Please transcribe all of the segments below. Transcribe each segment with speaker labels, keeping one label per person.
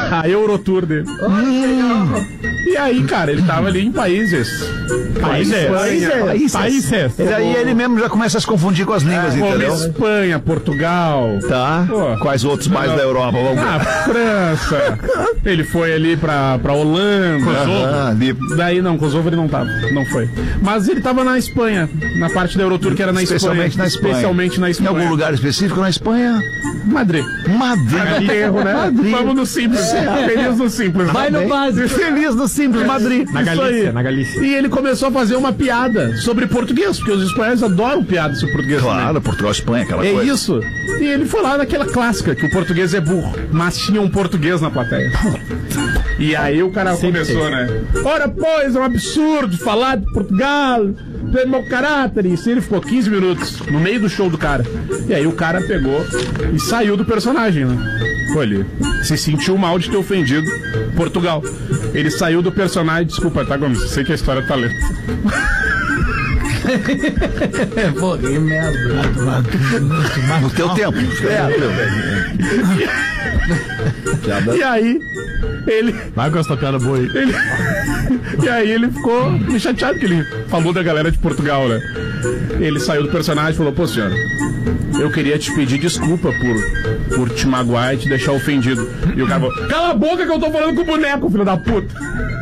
Speaker 1: A Eurotour dele. E aí, cara, ele tava ali em países.
Speaker 2: E aí ele mesmo já começa a se confundir com as línguas, entendeu?
Speaker 1: Espanha, Portugal.
Speaker 2: Tá.
Speaker 1: Pô.
Speaker 2: Quais outros mais da Europa? Vamos ver.
Speaker 1: França. Ele foi ali pra Holanda.
Speaker 2: Ali.
Speaker 1: Daí não, Kosovo ele não tava. Não foi. Mas ele tava na Espanha. Na parte da Eurotour que era na Espanha.
Speaker 2: Especialmente na Espanha. Em algum lugar específico na Espanha?
Speaker 1: Madrid.
Speaker 2: Erro, né? Madrid.
Speaker 1: Vamos no simples. Feliz no simples.
Speaker 3: Vai no básico.
Speaker 2: Feliz no simples, Madrid.
Speaker 1: Na Galícia. E ele começou a fazer uma piada sobre português, porque os espanhóis adoram piadas sobre português.
Speaker 2: Claro,
Speaker 1: também.
Speaker 2: Portugal, Espanha, aquela coisa.
Speaker 1: É isso. E ele foi lá naquela clássica, que o português é burro, mas tinha um português na plateia. E aí o cara começou, né? Ora, pois, é um absurdo falar de Portugal, do meu caráter. E assim ele ficou 15 minutos no meio do show do cara. E aí o cara pegou e saiu do personagem, né? Foi ali. Se sentiu mal de ter ofendido Portugal. Ele saiu do personagem. Desculpa, tá, Gomes? Sei que a história tá lenta.
Speaker 3: Pô, que merda.
Speaker 2: No teu tempo.
Speaker 1: E aí, ele.
Speaker 4: Vai com essa piada boa aí.
Speaker 1: E aí ele ficou meio chateado que ele falou da galera de Portugal, né? Ele saiu do personagem e falou: pô, senhora, eu queria te pedir desculpa por te magoar e te deixar ofendido. E o cara falou: cala a boca que eu tô falando com o boneco, filho da puta.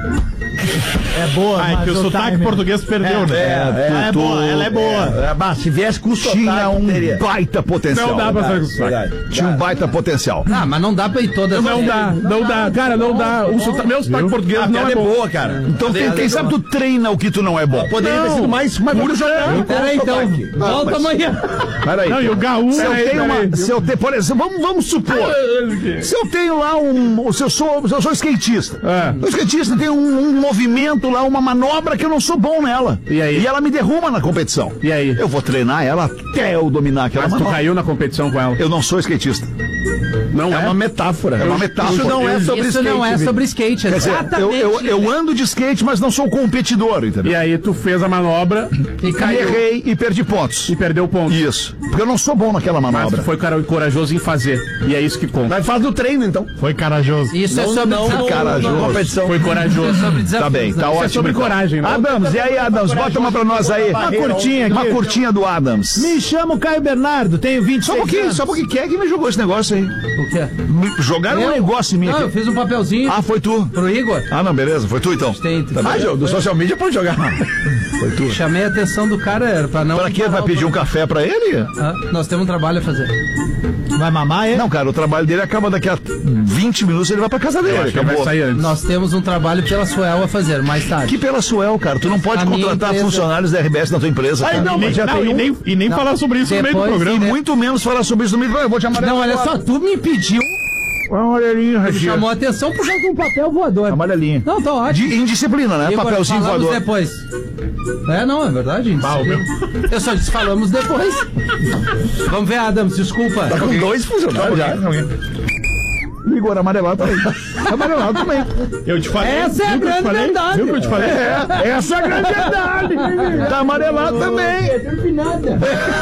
Speaker 4: É boa, mas que o sotaque português perdeu, né?
Speaker 2: É boa,
Speaker 4: ela é boa.
Speaker 5: Mas se viesse com o sotaque,
Speaker 2: Tinha um baita potencial.
Speaker 1: Não dá pra fazer com sotaque.
Speaker 2: Tinha um baita potencial.
Speaker 3: Ah, mas não dá pra ir todas.
Speaker 1: Não dá, cara, não dá. Meu sotaque português não é boa,
Speaker 5: cara.
Speaker 2: Então quem sabe tu treina o que tu não é bom.
Speaker 5: Poderia ter sido mais puro jogar.
Speaker 3: Peraí, então. Volta amanhã.
Speaker 2: Peraí.
Speaker 1: Não, e o gaúcho.
Speaker 2: Se eu tenho, por exemplo, vamos supor. Se eu tenho lá se eu sou skatista. O skatista tem um movimento lá, uma manobra que eu não sou bom nela.
Speaker 1: E aí?
Speaker 2: E ela me derruba na competição.
Speaker 1: E aí?
Speaker 2: Eu vou treinar ela até eu dominar aquela
Speaker 1: Mas tu
Speaker 2: manobra.
Speaker 1: caiu na competição com ela.
Speaker 2: Eu não sou skatista.
Speaker 1: Não
Speaker 5: É uma metáfora.
Speaker 2: É uma metáfora.
Speaker 5: Isso não é sobre
Speaker 3: Isso
Speaker 5: skate.
Speaker 3: não é sobre skate,
Speaker 2: Quer dizer,
Speaker 3: exatamente.
Speaker 2: eu ando de skate, mas não sou competidor, entendeu?
Speaker 1: E aí tu fez a manobra
Speaker 3: E
Speaker 2: E
Speaker 3: caiu.
Speaker 2: errei e perdi pontos.
Speaker 1: e perdeu o ponto.
Speaker 2: Isso. Porque eu não sou bom naquela
Speaker 1: Mas
Speaker 2: manobra.
Speaker 1: tu foi corajoso em fazer. E é isso que conta.
Speaker 5: Mas faz do treino, então.
Speaker 4: Foi corajoso.
Speaker 3: Isso é sobre desafio.
Speaker 2: Carajoso.
Speaker 5: Não, competição.
Speaker 1: Foi corajoso.
Speaker 3: Isso é sobre desafio.
Speaker 2: Tá bem, tá
Speaker 1: Isso
Speaker 2: ótimo.
Speaker 1: é sobre
Speaker 2: então.
Speaker 1: coragem, né?
Speaker 2: Adams, e aí, Adams? Bota uma pra nós aí.
Speaker 5: Uma curtinha aqui.
Speaker 2: Uma curtinha do Adams.
Speaker 5: Me chamo Caio Bernardo, tenho 26
Speaker 2: Só um pouquinho,
Speaker 5: anos.
Speaker 2: só um pouquinho. Quem é que me jogou esse negócio aí?
Speaker 3: O quê?
Speaker 2: Jogaram um negócio em mim
Speaker 3: Não, eu
Speaker 2: aqui.
Speaker 3: fiz um papelzinho
Speaker 2: Ah, foi tu.
Speaker 3: pro Igor.
Speaker 2: Ah, não, beleza. Foi tu então.
Speaker 3: Tem.
Speaker 5: Do social media pode jogar.
Speaker 2: Foi tu.
Speaker 3: Chamei a atenção do cara, era pra não...
Speaker 2: Pra quê? Vai pedir um café pra ele?
Speaker 3: Ah, nós temos um trabalho a fazer.
Speaker 5: Vai mamar, é?
Speaker 2: Não, cara, o trabalho dele acaba daqui a 20 minutos, ele vai pra casa dele.
Speaker 1: Acho que ele vai
Speaker 2: Acabou.
Speaker 1: sair antes.
Speaker 3: Nós temos um trabalho pela Suel a fazer, mais tarde.
Speaker 2: Que pela Suel, cara. Tu não pode
Speaker 3: A minha
Speaker 2: contratar
Speaker 3: empresa-
Speaker 2: funcionários da RBS na tua empresa. Cara.
Speaker 5: não, mas já tem
Speaker 4: E nem falar sobre isso no meio do
Speaker 3: Depois,
Speaker 4: programa.
Speaker 2: E muito menos falar sobre isso no meio. Eu vou te amarelar.
Speaker 3: Não, olha só, tu me pediu,
Speaker 2: Amarelinho,
Speaker 3: me
Speaker 2: Regina.
Speaker 3: chamou a atenção puxando um papel voador.
Speaker 2: Amarelinho.
Speaker 3: Não, tá ótimo.
Speaker 2: Indisciplina, né?
Speaker 3: Igor,
Speaker 2: Papelzinho
Speaker 3: falamos
Speaker 2: voador.
Speaker 3: depois. É, não, é verdade. Eu só disse falamos depois. Vamos ver, Adams, desculpa.
Speaker 5: Tá com 2 funcionários já.
Speaker 2: Igor, amarelado também. Amarelado também.
Speaker 4: Eu te falei.
Speaker 3: Essa é a
Speaker 4: Viu que eu te
Speaker 3: grande
Speaker 4: falei?
Speaker 3: verdade.
Speaker 4: Viu que eu te falei?
Speaker 2: Essa é a grande verdade. Tá amarelado também.
Speaker 3: Nada.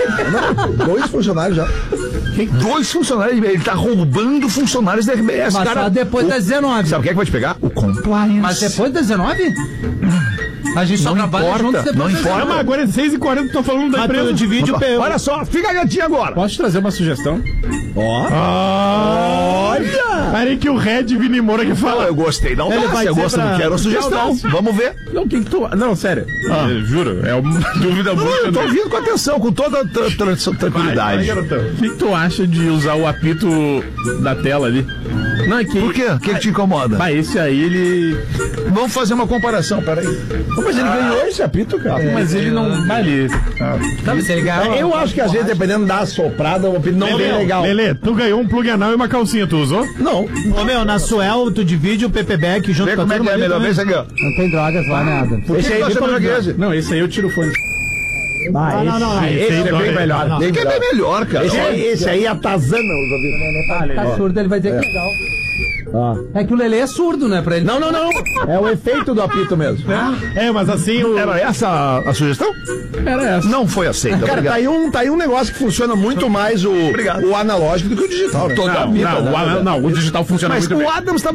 Speaker 5: 2 funcionários já.
Speaker 2: 2 funcionários. Ele tá roubando funcionários da RBS.
Speaker 3: Mas
Speaker 2: Cara,
Speaker 3: só depois das 19.
Speaker 2: sabe quem é que vai te pegar? O compliance.
Speaker 3: Mas depois das 19? A gente só
Speaker 2: Não
Speaker 3: trabalha
Speaker 2: importa,
Speaker 3: juntos depois
Speaker 2: não
Speaker 3: das
Speaker 2: importa.
Speaker 4: Ah, mas agora é 6h40, tô falando da empresa.
Speaker 5: Divide o PO.
Speaker 2: Olha só, fica quietinho agora.
Speaker 1: Posso te trazer uma sugestão?
Speaker 4: Olha! Peraí que o Red Vini Moura que
Speaker 2: Fala,
Speaker 4: fala.
Speaker 2: eu gostei da
Speaker 5: Ele vai
Speaker 2: audácia, eu
Speaker 5: dizer
Speaker 2: gosto
Speaker 5: pra-
Speaker 2: do quero a sugestão.
Speaker 5: audácia.
Speaker 2: Vamos ver.
Speaker 1: Não, o que tu... Não, sério. Juro, é uma dúvida
Speaker 2: Não,
Speaker 1: muito...
Speaker 2: eu tô ouvindo com atenção, com toda tranquilidade.
Speaker 1: O que tu acha de usar o apito da tela ali? Não, é que...
Speaker 2: Por quê? O que te incomoda?
Speaker 1: Bah, esse aí, ele...
Speaker 2: Vamos fazer uma comparação, peraí.
Speaker 5: Mas ele ganhou esse apito, cara.
Speaker 1: Mas ele não... Vale.
Speaker 3: Sabe, se ele ganhar,
Speaker 5: Eu acho que às vezes, dependendo da soprada, o apito não é bem legal.
Speaker 4: Lelê, tu ganhou um plug anal e uma calcinha, tu usou?
Speaker 5: Não.
Speaker 6: Ô meu, na Suel tu divide o PPBack junto
Speaker 2: Vê
Speaker 6: com a
Speaker 2: como é que é
Speaker 6: turma
Speaker 2: melhor.
Speaker 6: ali,
Speaker 2: Vê isso
Speaker 6: né?
Speaker 2: aqui, ó.
Speaker 3: não tem drogas lá, né, Adams?
Speaker 2: Por que que nós chamamos esse?
Speaker 1: Não, esse aí eu tiro o fone.
Speaker 5: Esse é bem melhor.
Speaker 2: Esse é bem melhor, cara.
Speaker 5: Esse aí atazana os ouvidos.
Speaker 3: Tá surdo, ele vai ter que legal. É que o Lelê é surdo, né, pra ele.
Speaker 5: Não. É o efeito do apito mesmo.
Speaker 4: É, mas assim o.
Speaker 2: Era essa a sugestão?
Speaker 1: Era essa.
Speaker 2: Não foi aceita.
Speaker 5: Cara,
Speaker 2: obrigado.
Speaker 5: tá aí um negócio que funciona muito mais o analógico do que o digital. Né?
Speaker 2: Toda a vida, né?
Speaker 1: Não, o digital funciona
Speaker 2: Mas
Speaker 1: muito bem.
Speaker 2: o Adams tá